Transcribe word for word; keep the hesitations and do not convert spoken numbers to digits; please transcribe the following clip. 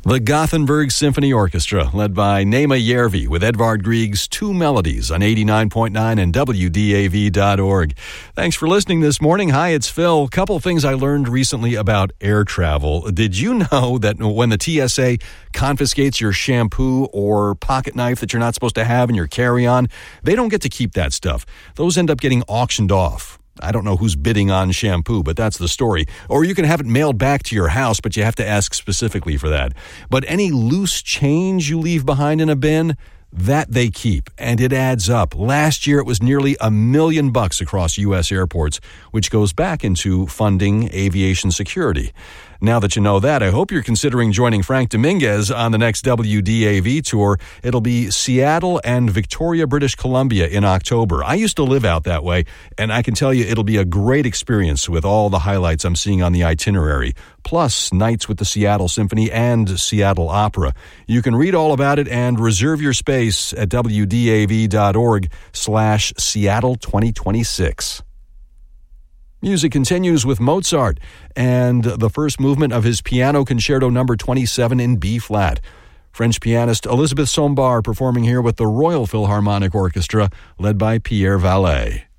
The Gothenburg Symphony Orchestra, led by Nema Järvi, with Edvard Grieg's Two Melodies on eighty-nine point nine and W D A V dot org. Thanks for listening this morning. Hi, it's Phil. Couple things I learned recently about air travel. Did you know that when the T S A confiscates your shampoo or pocket knife that you're not supposed to have in your carry-on, they don't get to keep that stuff. Those end up getting auctioned off. I don't know who's bidding on shampoo, but that's the story. Or you can have it mailed back to your house, but you have to ask specifically for that. But any loose change you leave behind in a bin, that they keep, and it adds up. Last year, it was nearly a million bucks across U S airports, which goes back into funding aviation security. Now that you know that, I hope you're considering joining Frank Dominguez on the next W D A V tour. It'll be Seattle and Victoria, British Columbia in October. I used to live out that way, and I can tell you it'll be a great experience with all the highlights I'm seeing on the itinerary, plus nights with the Seattle Symphony and Seattle Opera. You can read all about it and reserve your space at W D A V dot org slash Seattle twenty twenty-six. Music continues with Mozart and the first movement of his Piano Concerto number twenty-seven in B-flat. French pianist Elisabeth Sombart performing here with the Royal Philharmonic Orchestra, led by Pierre Vallet.